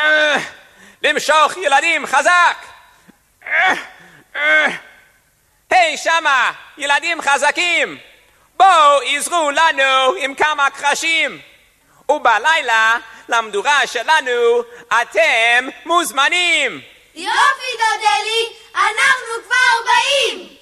למשוך ילדים חזק. היי שמה, ילדים חזקים, בואו עזרו לנו עם כמה קרשים. ובלילה למדורה שלנו אתם מוזמנים. יופי דודלי, אנחנו כבר באים.